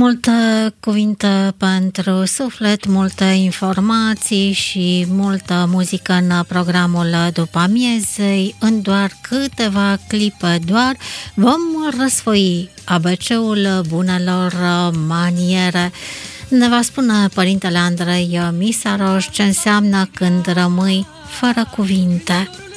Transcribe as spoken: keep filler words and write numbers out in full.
Multă cuvinte pentru suflet, multe informații și multă muzică în programul după amiezei. În doar câteva clipe doar vom răsfoi A B C-ul bunelor maniere. Ne va spune Părintele Andrei Misaroș ce înseamnă când rămâi fără cuvinte.